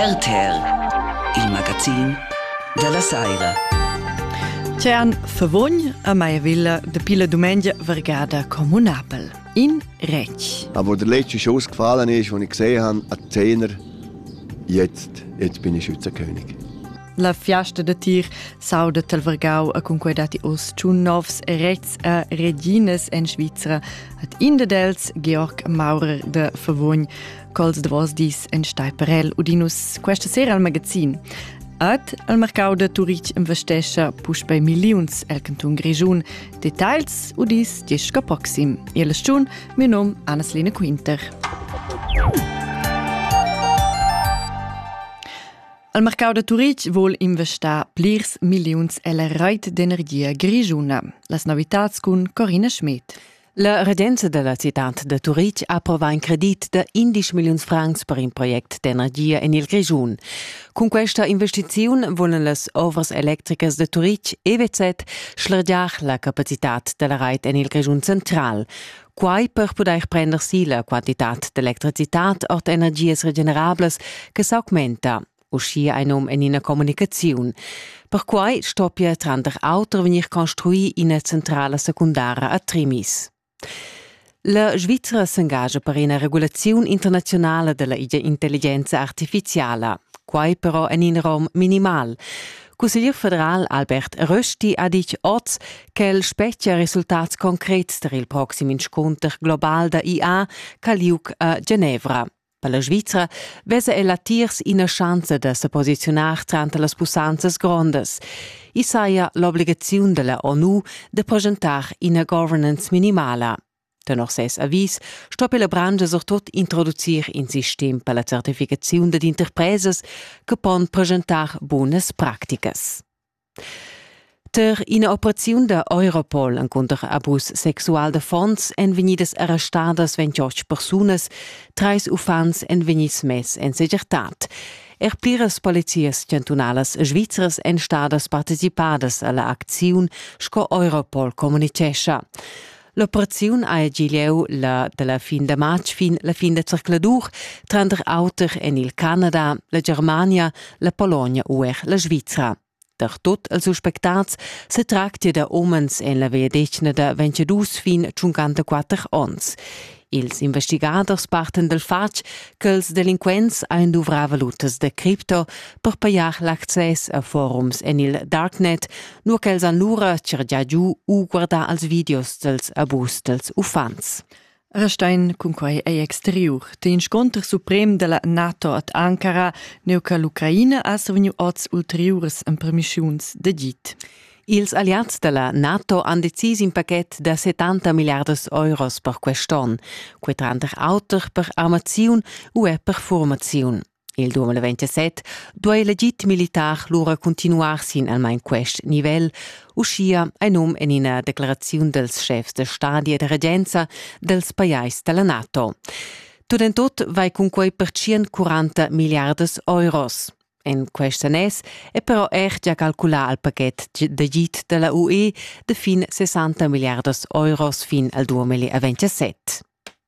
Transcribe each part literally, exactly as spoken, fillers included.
Terter, il magazin della Saira. C'è un favogn a Maia Villa de Pila Domengia Vergada Comunabel in Rech. Aber der letzte Schuss gefallen ist, den ich gesehen habe, ein Zehner, jetzt, jetzt bin ich Schützenkönig. La fiasta de tir sauda tel Vergau a conquedati os Tschunnovs Rets a Regines en Svizra at Indedels Georg Maurer de Favogn cols de vos dis en Steiperel udinus questa sera al magazin. At al mercau de Turic investescha push bei milions el Canton Grischun. Details udis diesca proxim. E la stun mi nom Anneslina Quinter. Al mercau de Turic vol investar plirs milions ella reit d'energia grischuna. Las novitats cun Corinna Schmidt. La regenza della città de Turic approva un credit de undici milioni francs per un project d'energia in il Grischun. Con questa investizione volen le overs elettricas de Turic E V Z schlergiar la capacità della rete in il Grischun central. Quai per poter prendersi la quantità d'elettricità o energias regenerables che s'augmenta. Uscia ein um in una comunicazione. Per quai stoppia trander auto venir construì in una centrale secundaria a Trimis. La Svizzera s'engaggia per una regolazione internazionale della intelligenza artificiale, quai però in un rom minimal. Consiglier federal Albert Rösti ha dit oggi che il specchia risultati concreti per il prossimo incontro global da I A che liuc a Ginevra. Per la Svizzera vese ella tirs ina chance de se posicionar trante las pussanzas grondes. I saia l'obbligazione della ONU de presentar ina governance minimala. Tenor ses avis, stoppe la branca surtot introducir in sistem per la certificazione de interpreses che pon presentar buonas practicas. Ter ina operazione da Europol encontr abus sexual de fons en venidas arrestadas ventioch personas, trais ufans en venis mes en segurtat. Er pliras polizias cantonales svizras en stadas participadas alla acziun sco Europol comunicescha. L'operazione ha agileu la della fin de maig fin la fin de circladur trander auter en il Canada, la Germania, la Polonia uer la Svizzera. Der tot els suspectats se tracta de omens en la veadecna de ventidue fin cinquantaquattro ons. Ils investigadors parten del fac che els delinquents han duvrar valutas de cripto per pagar l'access a forums en il darknet, nur che els han lura cergia giù u guardar als videos dels abus dels ufans. Rastein con quai ei exterior. De incontro suprem della NATO at Ankara neu che l'Ucraina ha survegnu oz ulteriores en permissions de git. Ils aliats della NATO han decis un paquet de settanta miliardas euros per quest'on, quattranta auter per armaziun u e per formaziun. Il duemilaventisette due legit militar lura continuar sin almain quest nivel, uscia ein um en una declarazione dels chefs de stadi e de regenza dels pajais della NATO. Tudentot vai con quei per centoquaranta miliardas euros. En questa nes è però er già calculà il paquet de git della U E de fin sessanta miliardas euros fin al duemilaventisette.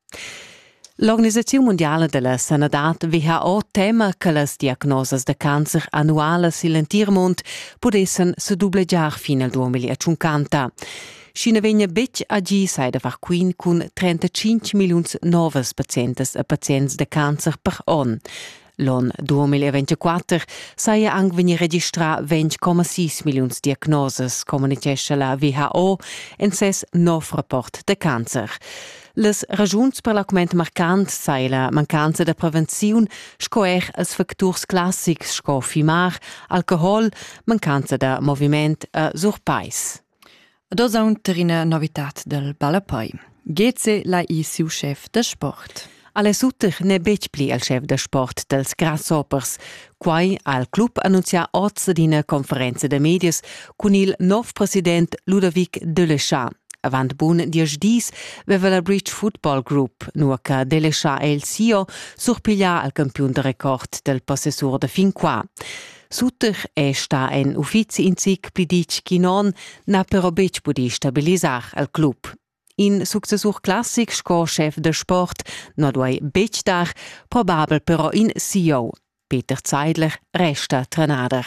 L'Organizzazione Mondiale della Sanadat W H O tema che le diagnoses de cancer annuales in Tiermont potessero se dublegiar fino al duemilacinquanta. Scina vegna bec agi sai da far quin con trentacinque milioni novas pazientes e pazients de cancer per on. L'on duemilaventiquattro saia anche venir registra venti virgola sei milioni diagnoses, comunicesce la W H O en ses nov rapport de cancer. Les ragiuns per l'augment marcant sai la mancanza de prevenziun, scoer als factors classics sco fumar, alcohol, mancanza de moviment e surpais. Dos un terina novitat del Balapai. Geze la i siu chef de sport. Alle Sutter ne bec pli al chef de sport dels Grasshoppers, quai al club annuncia oz d'ina conferenza de medias con il nov president Ludovic Delechat. Avant bun dies dis veva la Bridge Football Group, nur che Delechat e il C E O surpiglia al campion de record del possessor de fin qua. Sutter e sta en uffizi in sig plidic chi non na però bec pudi stabilisar al club. In successur classic sco chef de sport no duai bec dar, probabel però in C E O. Peter Zeidler resta trenader.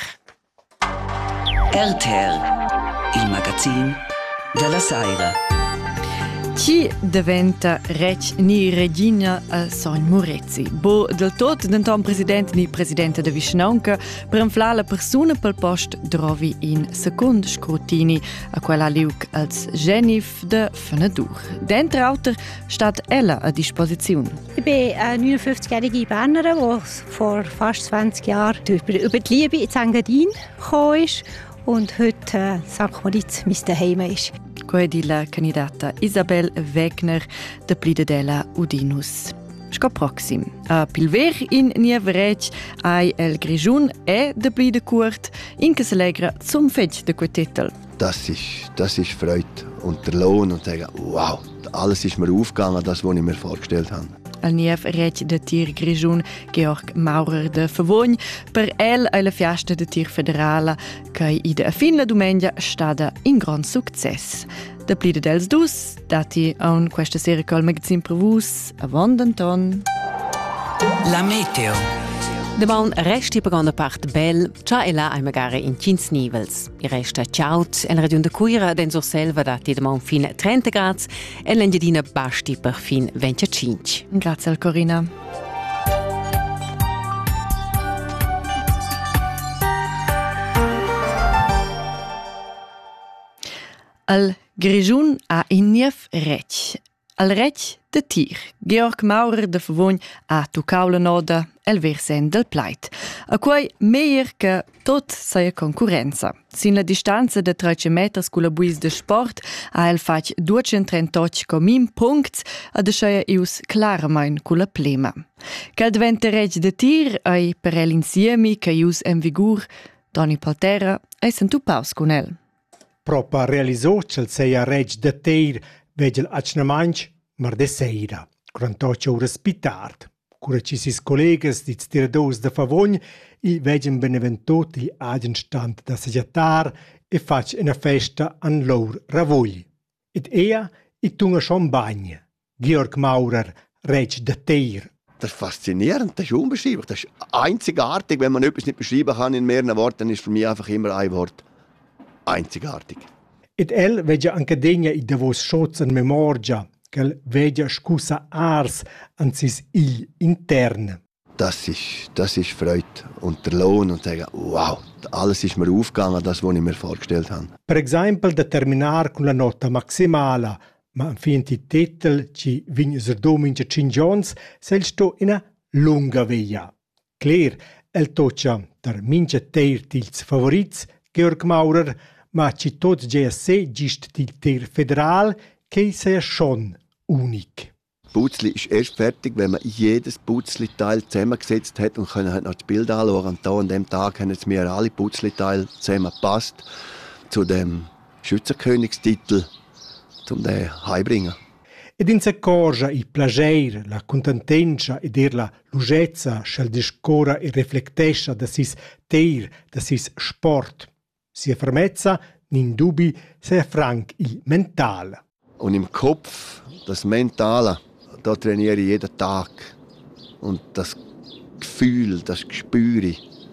R T L, il magazin della Saira. Chi diventa reg ni regina a Sogn Murezzi. Bo del tot denton president ni presidente de Vischnaunca per inflar la persona pel post drovi in secund scrutini a quella liug als Genif de Fenadur. D'entre auter stat ella a disposizione. Ich bin eine neunundfünfzigjährige Bernerin, die vor fast zwanzig Jahren über die Liebe in Engadin gekommen ist und heute äh, Sankt Moritz mein Zuhause ist. Quei di la candidata Isabel Wegner de Plidadella Udinus. Sco proxim. A Pilver in Nieverec ai El Grigiun e de Plide Kurt in che se legra zum Fetch de quei Titel. Das ist, das ist Freude und der Lohn und sagen, wow, alles ist mir aufgegangen, das, was ich mir vorgestellt habe. Al niev reg de tir Grigiun Georg Maurer de Favogn per el alla fiesta de tir federala che i de fin la domenica stada in gran success. De plide dels dus dati on questa sera col magazin prevus a Vandenton. La meteo. Demon resti per grande part bel, già e là ai magari in quindici nivels. Il resta ciaut, e la regione de Cuira den sur selva dati demon fin trenta gradi e l'engiadina basti per fin venticinque. Grazie al Corina. Al Grigiun a in niev rec. Al rec de tir. Georg Maurer de Favogn a tuccau la noda el versen del plait. A quei meier che tot saia concurrenza. Sin la distanza de trecento meters cu la buis de sport a el fac duecentotrentotto comin punts a de scheia ius claramain cu la plema. Cal diventa reg de tir ai per el insiemi che ius en vigur Doni Palterra e sentu paus con el. Propa realizò che seia reg de tir vegel acnamanch mar de seira, quarantotto ore pitard. Cura ci sis collegas di tiradors de Favogn, i vegen beneventot il agenstand da seggiatar e fac una festa an lor ravogli. Ed ea i tunga schon bagna. Georg Maurer, reg de tir. Das ist faszinierend, das ist unbeschreiblich, das ist einzigartig. Wenn man etwas nicht beschreiben kann in mehreren Worten, dann ist für mich einfach immer ein Wort. Einzigartig. Ed el vege anche degna i davos schots en memoria, che vege scusa ars an sis il intern. Das ist, das ist Freude und der Lohn und sagen, wow, alles ist mir aufgegangen, das, was ich mir vorgestellt habe. Per esempio, determinar con la nota maximala, ma finti i titel ci vin serdomince cingions, selsto in a lunga via. Clear, el toccia der mince teir tils favorits, Georg Maurer, ma ci tot G S C gist til ter federal, che sei schon unik. Putzli ist erst fertig, wenn man jedes Putzli-Teil zusammengesetzt hat und können halt noch das Bild anschauen. Und da an dem Tag haben jetzt mir alle Putzli-Teile zusammengepasst zu dem Schützenkönigstitel, um den heimbringen. Ed in s'accorgia il plager, la contentenza ed er la lugezza schel discora e reflectescha da sis teir, da sis sport. Si fermezza, nin dubi, se frank il mental. Und im Kopf, das Mentale, da trainiere ich jeden Tag. Und das Gefühl, das Gespür,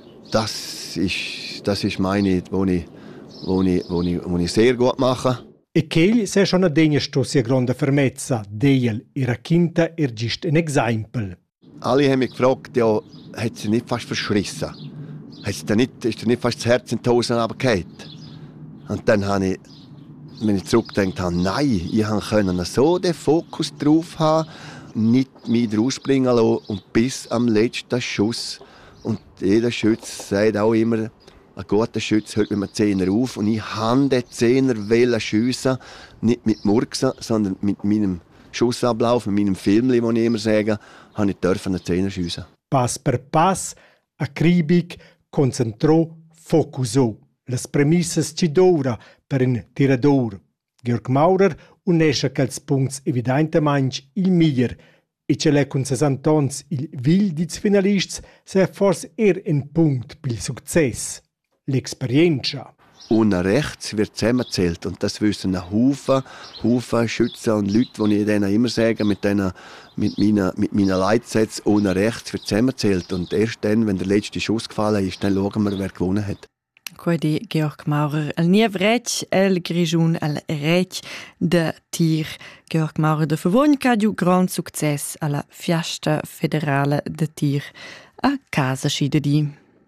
das ist, das ist meine, wo ich, wo ich, wo ich, wo ich sehr gut mache. E ch'egli se schon a degna sto sia grande fermezza, deiel era quinta er gist ein Exempel. Alle haben mich gefragt, ja, hat sie nicht fast verschrissen? Hat sie nicht, ist dir nicht fast das Herz in die Hosen runtergefallen? Und dann habe ich, wenn ich zurückgedacht habe, nein, ich konnte so den Fokus drauf haben, nicht mich rausspringen lassen und bis am letzten Schuss. Und jeder Schütz sagt auch immer, ein guter Schütz hört mit einem Zehner auf. Und ich wollte den Zehner schiessen, nicht mit Murksen, sondern mit meinem Schussablauf, mit meinem Film, den ich immer sage, habe ich einen Zehner schiessen. Pass per pass, acribic, concentrò, focusò. Las premisses ci dora per un tirador. Georg Maurer unesce quels punts evidentemente il miglior e ce l'è con sessantons il vil diz finalists se forse er un punct pil success. L'experienza. und rechts wird zusammengezählt. Und das wissen ein Haufen, Haufen Schützen und Leute, die ich denen immer sage, mit, denen, mit meinen, mit meinen Leitsätzen, und rechts wird zusammengezählt. Und erst dann, wenn der letzte Schuss gefallen ist, dann schauen wir, wer gewonnen hat. Quindi Georg Maurer, el niev rec, el grigiun, el rec de tir. Georg Maurer de Favogn ha du grand success alla Fiesta Federale de tir a Casa Scidedi.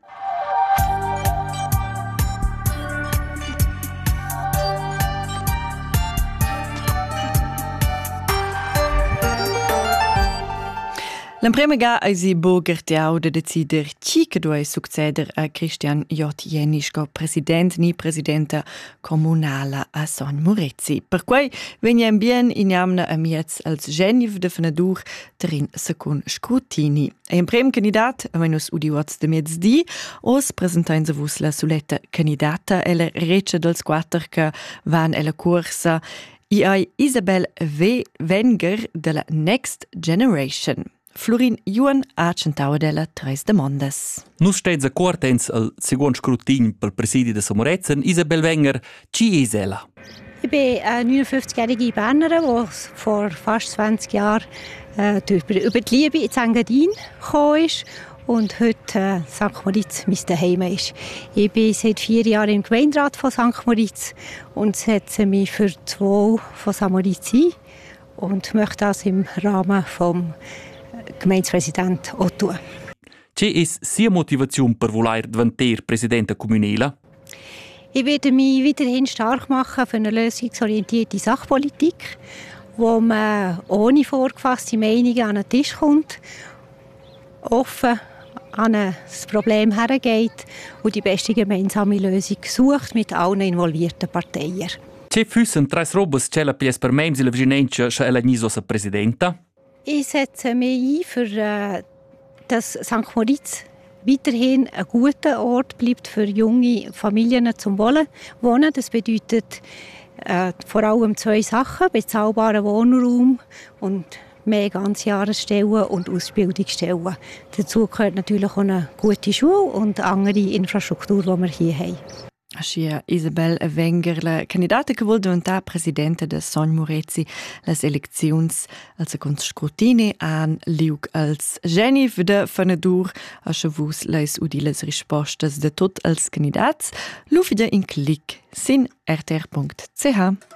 L'emprema ga eisi bogertiau de decider chi che due succeder a Christian J. Jenisch go president ni presidenta comunala a Sogn Murezzi. Per quei venien bien inamna amiez als geniv de fenadur terin secund scrutini. E emprem candidat, a menus udiuots de miez di, os presentain se vus la suletta candidata e la reccia dels quatter che van e la corsa i ai Isabel V. Wenger de la Next Generation. Florin Juan ha centaua della tres demandas. Nus steins a quartens al second scrutin pel presidi de Samorezen, Isabel Wenger, chi is ella? Ich bin eine neunundfünfzigjährige Bernerin, die vor fast zwanzig Jahren äh, über, über die Liebe in Engadin gekommen ist und heute äh, Sankt Moritz mein Zuhause ist. Ich bin seit vier Jahren im Gemeinderat von Sankt Moritz und setze mich für das Wohl von Sankt Moritz ein und möchte das im Rahmen vom Gemeindepräsident auch tun. C'è is sia Motivation per voler diventare Presidente Comunela? Ich werde mich weiterhin stark machen für eine lösungsorientierte Sachpolitik, wo man ohne vorgefasste Meinungen an den Tisch kommt, offen an das Problem hergeht und die beste gemeinsame Lösung sucht mit allen involvierten Parteien. C'è füssen tres robes c'è la pies per mems la viginencia che ella niso sa Presidenta? Ich setze mich ein für äh, dass Sankt Moritz weiterhin ein guter Ort bleibt für junge Familien zum Wohnen. Das bedeutet äh, vor allem zwei Sachen: bezahlbaren Wohnraum und mehr Ganzjahresstellen und Ausbildungsstellen. Dazu gehört natürlich auch eine gute Schule und andere Infrastruktur, die wir hier haben. Ascia Isabel Wenger, la candidata che vuol diventare presidente de Sogn Murezzi, las elecziuns al secund scrutini han liug als geniv de fenadur, a chavus leis udi les rispostas de tot als candidats, lufida in clic sin r t r punct c h.